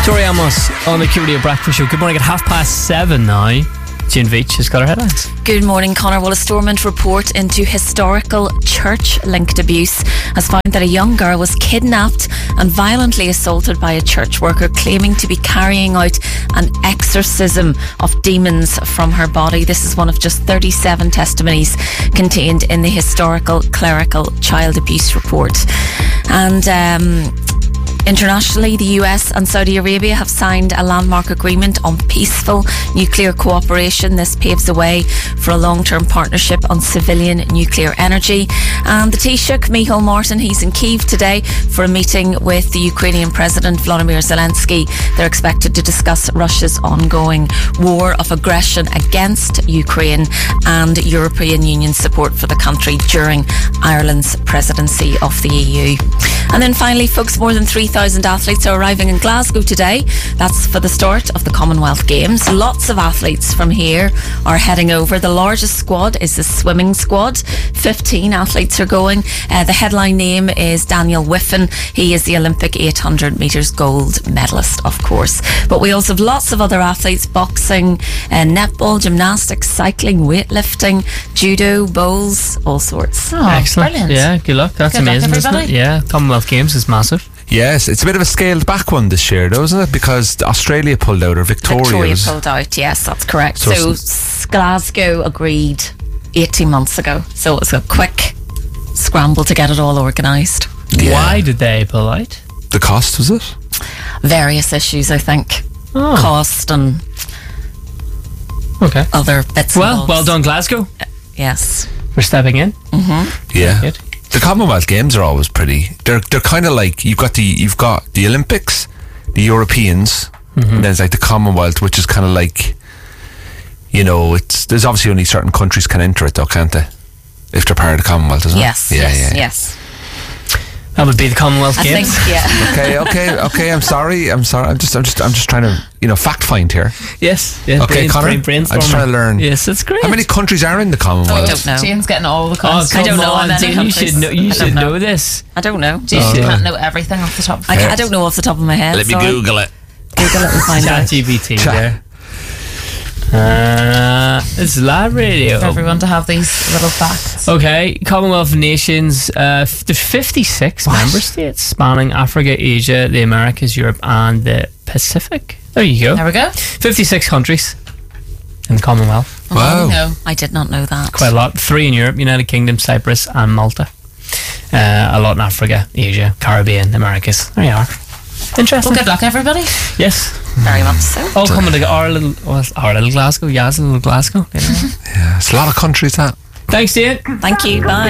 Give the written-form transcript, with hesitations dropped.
Tori Amos on the Q Radio Breakfast Show. Good morning at 7:30 now. Jane Veach has got her headlines. Good morning, Conor. Well, a Stormont report into historical church-linked abuse has found that a young girl was kidnapped and violently assaulted by a church worker claiming to be carrying out an exorcism of demons from her body. This is one of just 37 testimonies contained in the historical clerical child abuse report. And internationally, the US and Saudi Arabia have signed a landmark agreement on peaceful nuclear cooperation. This paves the way for a long-term partnership on civilian nuclear energy. And the Taoiseach, Micheál Martin, he's in Kyiv today for a meeting with the Ukrainian President Volodymyr Zelensky. They're expected to discuss Russia's ongoing war of aggression against Ukraine and European Union support for the country during Ireland's presidency of the EU. And then finally, folks, more than 3,000 athletes are arriving in Glasgow today. That's for the start of the Commonwealth Games. Lots of athletes from here are heading over. The largest squad is the swimming squad. 15 athletes are going. The headline name is Daniel Whiffen. He is the Olympic 800 metres gold medalist, of course. But we also have lots of other athletes: boxing, netball, gymnastics, cycling, weightlifting, judo, bowls, all sorts. Oh, excellent. Brilliant. Yeah, good luck. That's Good luck, amazing, isn't it? everybody. Yeah, Commonwealth Games is massive. Yes, it's a bit of a scaled back one this year, though, isn't it? Because Australia pulled out, or Victoria pulled out, yes, that's correct. So Glasgow agreed 18 months ago. So it was a quick scramble to get it all organised. Yeah. Why did they pull out? The cost, was it? Various issues, I think. Oh. Cost and Okay. other bits and Well, bobs. well done, Glasgow, Yes. for stepping in. Yeah. Good. The Commonwealth Games are always pretty. They're kind of like you've got the Olympics, the Europeans, and then it's like the Commonwealth, which is kind of like, you know, there's obviously only certain countries can enter it, though, can't they? If they're part of the Commonwealth, isn't Yes. it? Yes. That would be the Commonwealth I Games. think, yeah. Okay. I'm sorry. I'm just trying to, fact find here. Yes. Okay, Conor. I'm just trying to learn. Yes, it's great. How many countries are in the I Commonwealth? don't know. Jane's getting all the Oh, costs. come I don't know on, how many Jane, you should countries. know. You I should don't know this. I don't know. Jane can't know everything off the top of her head. I don't know off the top of my head. Let me sorry. Google it. Google it and find out. ChatGPT Chat. there. It's live radio. For everyone to have these little facts. Okay, Commonwealth nations. There's 56 member states spanning Africa, Asia, the Americas, Europe, and the Pacific. There you go. There we go. 56 countries in the Commonwealth. Wow. No. I did not know that. Quite a lot. 3 in Europe: United Kingdom, Cyprus, and Malta. A lot in Africa, Asia, Caribbean, the Americas. There you are. Interesting. Well, good luck, everybody. Yes. Very much so. All coming to our little Glasgow. Yaz's little Glasgow. Yeah, it's a lot of countries, that. Thanks, Ian. Thank you. Bye.